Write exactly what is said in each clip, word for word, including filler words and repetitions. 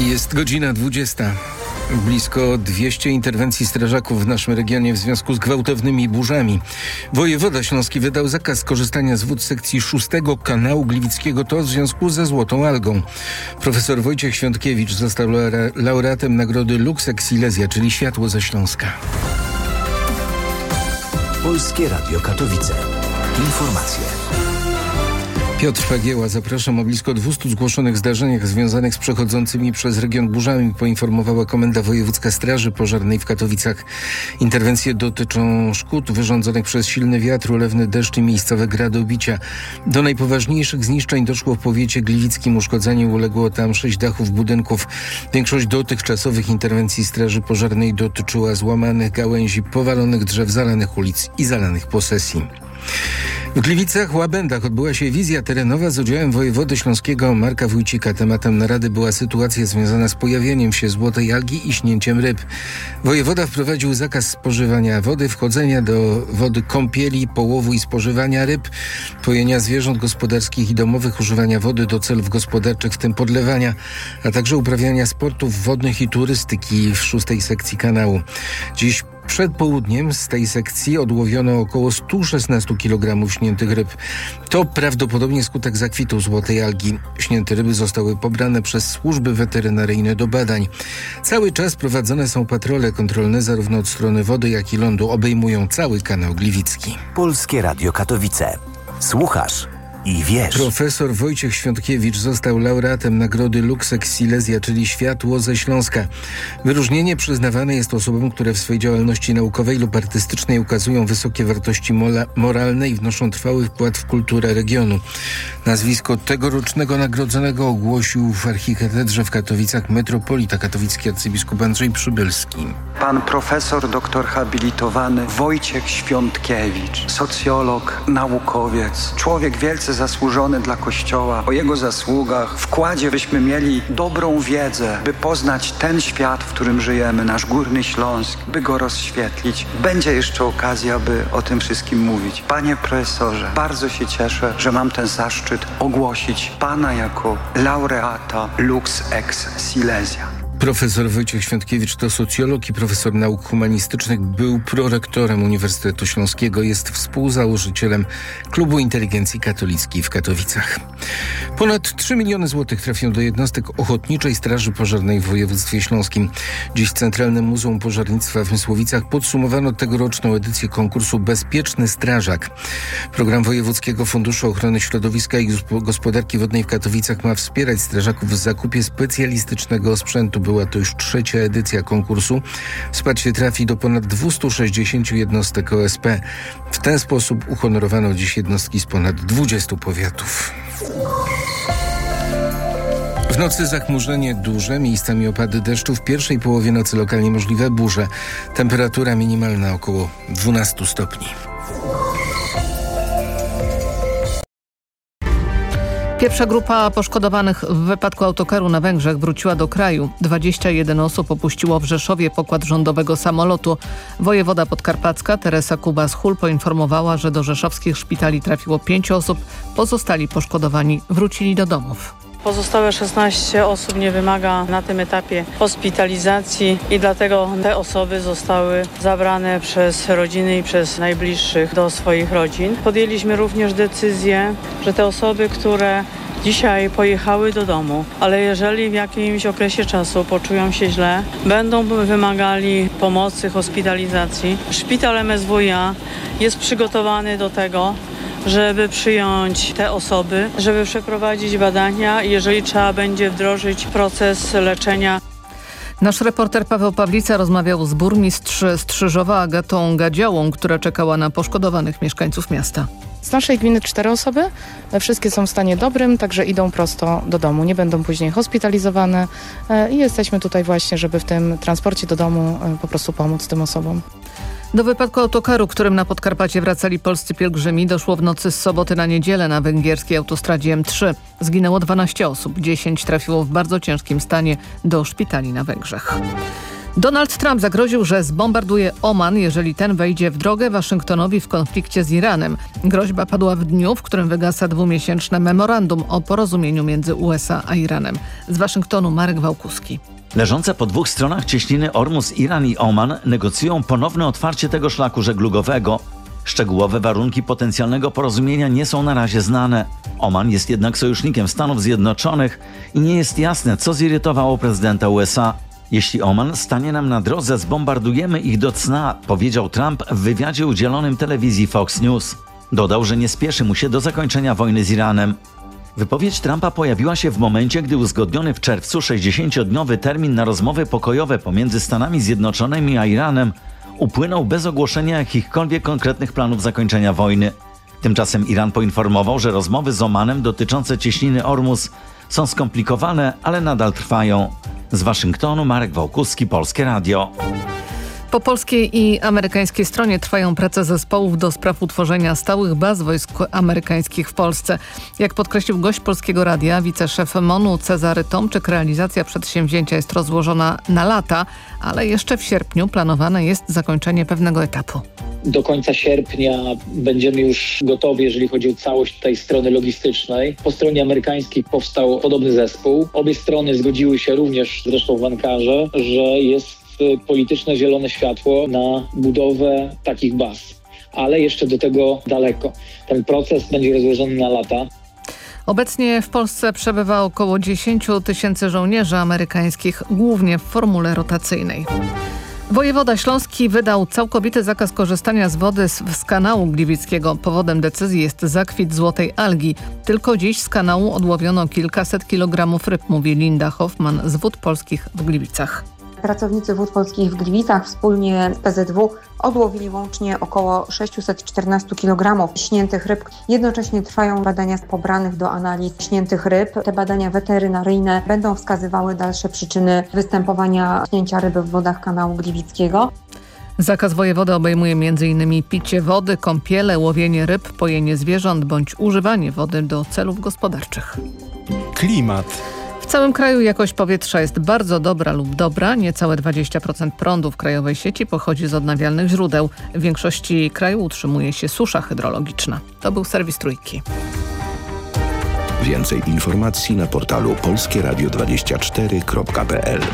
Jest godzina dwudziesta. Blisko dwieście interwencji strażaków w naszym regionie w związku z gwałtownymi burzami. Wojewoda śląski wydał zakaz korzystania z wód sekcji szóstego kanału Gliwickiego, to w związku ze złotą algą. Profesor Wojciech Świątkiewicz został laureatem nagrody Lux Ex Silesia, czyli Światło ze Śląska. Polskie Radio Katowice. Informacje. Piotr Fagieła, zapraszam. O blisko dwustu zgłoszonych zdarzeniach związanych z przechodzącymi przez region burzami poinformowała Komenda Wojewódzka Straży Pożarnej w Katowicach. Interwencje dotyczą szkód wyrządzonych przez silny wiatr, ulewny deszcz i miejscowe gradobicia. Do najpoważniejszych zniszczeń doszło w powiecie gliwickim. Uszkodzeniu uległo tam sześć dachów budynków. Większość dotychczasowych interwencji Straży Pożarnej dotyczyła złamanych gałęzi, powalonych drzew, zalanych ulic i zalanych posesji. W Gliwicach Łabędach odbyła się wizja terenowa z udziałem wojewody śląskiego Marka Wójcika. Tematem narady była sytuacja związana z pojawieniem się złotej algi i śnięciem ryb. Wojewoda wprowadził zakaz spożywania wody, wchodzenia do wody kąpieli, połowu i spożywania ryb, pojenia zwierząt gospodarskich i domowych, używania wody do celów gospodarczych, w tym podlewania, a także uprawiania sportów wodnych i turystyki w szóstej sekcji kanału. Dziś przed południem z tej sekcji odłowiono około sto szesnaście kilogramów śniętych ryb. To prawdopodobnie skutek zakwitu złotej algi. Śnięte ryby zostały pobrane przez służby weterynaryjne do badań. Cały czas prowadzone są patrole kontrolne zarówno od strony wody, jak i lądu. Obejmują cały kanał Gliwicki. Polskie Radio Katowice. Słuchasz i wiesz. Profesor Wojciech Świątkiewicz został laureatem nagrody Lux Ex Silesia, czyli Światło ze Śląska. Wyróżnienie przyznawane jest osobom, które w swojej działalności naukowej lub artystycznej ukazują wysokie wartości mola- moralne i wnoszą trwały wkład w kulturę regionu. Nazwisko tegorocznego nagrodzonego ogłosił w archikatedrze w Katowicach metropolita katowicki arcybiskup Andrzej Przybylski. Pan profesor doktor habilitowany Wojciech Świątkiewicz, socjolog, naukowiec, człowiek wielce zasłużony dla Kościoła. O jego zasługach, wkładzie byśmy mieli dobrą wiedzę, by poznać ten świat, w którym żyjemy, nasz Górny Śląsk, by go rozświetlić. Będzie jeszcze okazja, by o tym wszystkim mówić. Panie profesorze, bardzo się cieszę, że mam ten zaszczyt ogłosić pana jako laureata Lux Ex Silesia. Profesor Wojciech Świątkiewicz to socjolog i profesor nauk humanistycznych. Był prorektorem Uniwersytetu Śląskiego. Jest współzałożycielem Klubu Inteligencji Katolickiej w Katowicach. Ponad trzy miliony złotych trafią do jednostek Ochotniczej Straży Pożarnej w województwie śląskim. Dziś w Centralnym Muzeum Pożarnictwa w Mysłowicach podsumowano tegoroczną edycję konkursu Bezpieczny Strażak. Program Wojewódzkiego Funduszu Ochrony Środowiska i Gospodarki Wodnej w Katowicach ma wspierać strażaków w zakupie specjalistycznego sprzętu. Była to już trzecia edycja konkursu. Wsparcie trafi do ponad dwieście sześćdziesiąt jednostek O S P. W ten sposób uhonorowano dziś jednostki z ponad dwudziestu powiatów. W nocy zachmurzenie duże, miejscami opady deszczu. W pierwszej połowie nocy lokalnie możliwe burze. Temperatura minimalna około dwanaście stopni. Pierwsza grupa poszkodowanych w wypadku autokaru na Węgrzech wróciła do kraju. dwadzieścia jeden osób opuściło w Rzeszowie pokład rządowego samolotu. Wojewoda podkarpacka Teresa Kubas-Hul poinformowała, że do rzeszowskich szpitali trafiło pięć osób. Pozostali poszkodowani wrócili do domów. Pozostałe szesnaście osób nie wymaga na tym etapie hospitalizacji i dlatego te osoby zostały zabrane przez rodziny i przez najbliższych do swoich rodzin. Podjęliśmy również decyzję, że te osoby, które dzisiaj pojechały do domu, ale jeżeli w jakimś okresie czasu poczują się źle, będą wymagali pomocy, hospitalizacji. Szpital M S W iA jest przygotowany do tego, żeby przyjąć te osoby, żeby przeprowadzić badania i jeżeli trzeba będzie wdrożyć proces leczenia. Nasz reporter Paweł Pawlica rozmawiał z burmistrz Strzyżowa Agatą Gadziałą, która czekała na poszkodowanych mieszkańców miasta. Z naszej gminy cztery osoby, wszystkie są w stanie dobrym, także idą prosto do domu, nie będą później hospitalizowane i jesteśmy tutaj właśnie, żeby w tym transporcie do domu po prostu pomóc tym osobom. Do wypadku autokaru, którym na Podkarpacie wracali polscy pielgrzymi, doszło w nocy z soboty na niedzielę na węgierskiej autostradzie M trzy. Zginęło dwanaście osób, dziesięć trafiło w bardzo ciężkim stanie do szpitali na Węgrzech. Donald Trump zagroził, że zbombarduje Oman, jeżeli ten wejdzie w drogę Waszyngtonowi w konflikcie z Iranem. Groźba padła w dniu, w którym wygasa dwumiesięczne memorandum o porozumieniu między U S A a Iranem. Z Waszyngtonu Marek Wałkuski. Leżące po dwóch stronach cieśniny Ormus Iran i Oman negocjują ponowne otwarcie tego szlaku żeglugowego. Szczegółowe warunki potencjalnego porozumienia nie są na razie znane. Oman jest jednak sojusznikiem Stanów Zjednoczonych i nie jest jasne, co zirytowało prezydenta U S A. Jeśli Oman stanie nam na drodze, zbombardujemy ich do cna, powiedział Trump w wywiadzie udzielonym telewizji Fox News. Dodał, że nie spieszy mu się do zakończenia wojny z Iranem. Wypowiedź Trumpa pojawiła się w momencie, gdy uzgodniony w czerwcu sześćdziesięciodniowy termin na rozmowy pokojowe pomiędzy Stanami Zjednoczonymi a Iranem upłynął bez ogłoszenia jakichkolwiek konkretnych planów zakończenia wojny. Tymczasem Iran poinformował, że rozmowy z Omanem dotyczące cieśniny Ormus są skomplikowane, ale nadal trwają. Z Waszyngtonu Marek Wałkuski, Polskie Radio. Po polskiej i amerykańskiej stronie trwają prace zespołów do spraw utworzenia stałych baz wojsk amerykańskich w Polsce. Jak podkreślił gość Polskiego Radia, wiceszef MONU Cezary Tomczyk, realizacja przedsięwzięcia jest rozłożona na lata, ale jeszcze w sierpniu planowane jest zakończenie pewnego etapu. Do końca sierpnia będziemy już gotowi, jeżeli chodzi o całość tej strony logistycznej. Po stronie amerykańskiej powstał podobny zespół. Obie strony zgodziły się również, zresztą w Ankarze, że jest polityczne zielone światło na budowę takich baz. Ale jeszcze do tego daleko. Ten proces będzie rozłożony na lata. Obecnie w Polsce przebywa około dziesięć tysięcy żołnierzy amerykańskich, głównie w formule rotacyjnej. Wojewoda śląski wydał całkowity zakaz korzystania z wody z, z kanału gliwickiego. Powodem decyzji jest zakwit złotej algi. Tylko dziś z kanału odłowiono kilkaset kilogramów ryb, mówi Linda Hoffman z Wód Polskich w Gliwicach. Pracownicy Wód Polskich w Gliwicach wspólnie z P Z W odłowili łącznie około sześćset czternaście kilogramów śniętych ryb. Jednocześnie trwają badania pobranych do analiz śniętych ryb. Te badania weterynaryjne będą wskazywały dalsze przyczyny występowania śnięcia ryby w wodach kanału gliwickiego. Zakaz wojewody obejmuje m in picie wody, kąpiele, łowienie ryb, pojenie zwierząt bądź używanie wody do celów gospodarczych. Klimat. W całym kraju jakość powietrza jest bardzo dobra lub dobra. Niecałe dwadzieścia procent prądu w krajowej sieci pochodzi z odnawialnych źródeł. W większości kraju utrzymuje się susza hydrologiczna. To był serwis Trójki. Więcej informacji na portalu polskie radio dwadzieścia cztery kropka p l.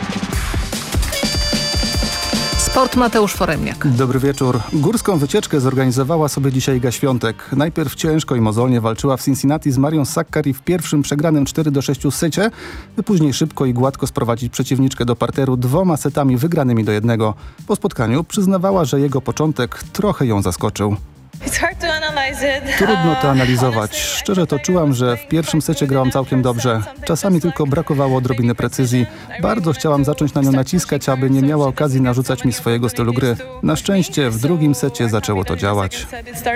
Sport Mateusz Foremniak. Dobry wieczór. Górską wycieczkę zorganizowała sobie dzisiaj Iga Świątek. Najpierw ciężko i mozolnie walczyła w Cincinnati z Marią Sakkari w pierwszym przegranym cztery do sześciu secie, by później szybko i gładko sprowadzić przeciwniczkę do parteru dwoma setami wygranymi do jednego. Po spotkaniu przyznawała, że jego początek trochę ją zaskoczył. Trudno to analizować. Szczerze to czułam, że w pierwszym secie grałam całkiem dobrze. Czasami tylko brakowało odrobiny precyzji. Bardzo chciałam zacząć na nią naciskać, aby nie miała okazji narzucać mi swojego stylu gry. Na szczęście w drugim secie zaczęło to działać.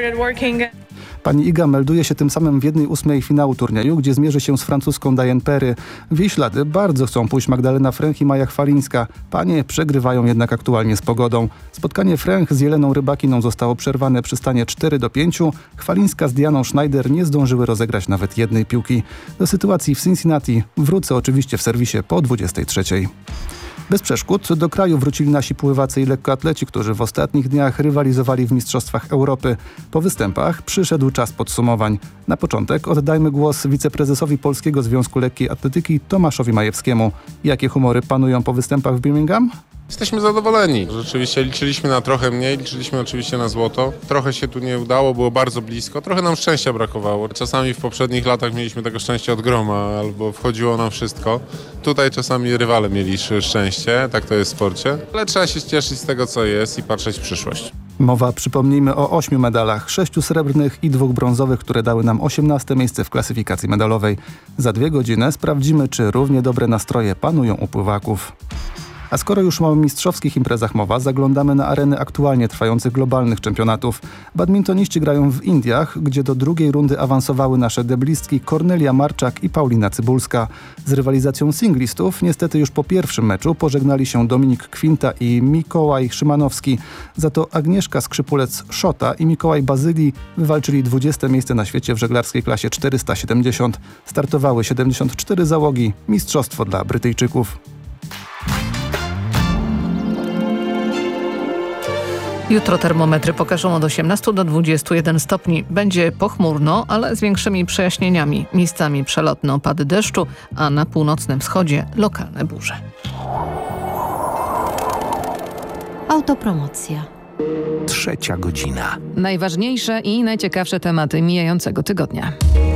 Pani Iga melduje się tym samym w jednej ósmej finału turnieju, gdzie zmierzy się z francuską Diane Perry. W jej ślady bardzo chcą pójść Magdalena Fręch i Maja Chwalińska. Panie przegrywają jednak aktualnie z pogodą. Spotkanie Fręch z Jeleną Rybakiną zostało przerwane przy stanie cztery do pięciu. Chwalińska z Dianą Schneider nie zdążyły rozegrać nawet jednej piłki. Do sytuacji w Cincinnati wrócę oczywiście w serwisie po dwudziestej trzeciej. Bez przeszkód do kraju wrócili nasi pływacy i lekkoatleci, którzy w ostatnich dniach rywalizowali w Mistrzostwach Europy. Po występach przyszedł czas podsumowań. Na początek oddajmy głos wiceprezesowi Polskiego Związku Lekkiej Atletyki Tomaszowi Majewskiemu. Jakie humory panują po występach w Birmingham? Jesteśmy zadowoleni. Rzeczywiście liczyliśmy na trochę mniej, liczyliśmy oczywiście na złoto. Trochę się tu nie udało, było bardzo blisko. Trochę nam szczęścia brakowało. Czasami w poprzednich latach mieliśmy tego szczęścia od groma, albo wchodziło nam wszystko. Tutaj czasami rywale mieli szczęście, tak to jest w sporcie. Ale trzeba się cieszyć z tego, co jest i patrzeć w przyszłość. Mowa, przypomnijmy, o ośmiu medalach, sześciu srebrnych i dwóch brązowych, które dały nam osiemnaste miejsce w klasyfikacji medalowej. Za dwie godziny sprawdzimy, czy równie dobre nastroje panują u pływaków. A skoro już o mistrzowskich imprezach mowa, zaglądamy na areny aktualnie trwających globalnych czempionatów. Badmintoniści grają w Indiach, gdzie do drugiej rundy awansowały nasze deblistki Kornelia Marczak i Paulina Cybulska. Z rywalizacją singlistów niestety już po pierwszym meczu pożegnali się Dominik Kwinta i Mikołaj Szymanowski. Za to Agnieszka Skrzypulec-Szota i Mikołaj Bazyli wywalczyli dwudzieste miejsce na świecie w żeglarskiej klasie czterysta siedemdziesiąt. Startowały siedemdziesiąt cztery załogi, mistrzostwo dla Brytyjczyków. Jutro termometry pokażą od osiemnastu do dwudziestu jeden stopni. Będzie pochmurno, ale z większymi przejaśnieniami. Miejscami przelotne opady deszczu, a na północnym wschodzie lokalne burze. Autopromocja. Trzecia godzina. Najważniejsze i najciekawsze tematy mijającego tygodnia.